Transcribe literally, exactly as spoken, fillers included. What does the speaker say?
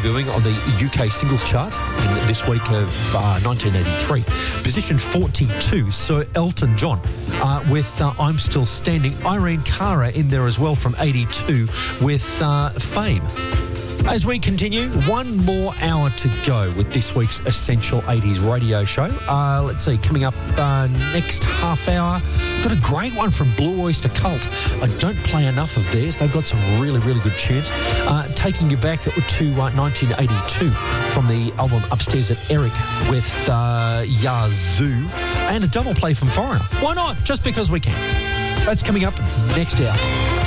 debuting on the U K singles chart in this week of uh, nineteen eighty-three. Position forty-two, Sir Elton John uh, with uh, I'm Still Standing. Irene Cara in there as well from eighty-two with uh, Fame. As we continue, one more hour to go with this week's Essential eighties radio show. Uh, let's see, coming up uh, next half hour, got a great one from Blue Oyster Cult. I don't play enough of theirs. They've got some really, really good tunes. Uh, taking you back to uh, nineteen eighty-two from the album Upstairs at Eric with uh, Yazoo, and a double play from Foreigner. Why not? Just because we can. That's coming up next hour.